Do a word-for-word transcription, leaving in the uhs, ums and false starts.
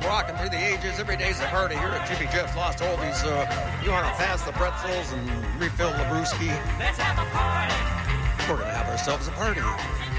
rocking through the ages. Every day's a party here at Jimmy Jeff's Lost Oldies. Uh, you want to pass the pretzels and refill the brewski? Let's have a party. We're going to have ourselves a party.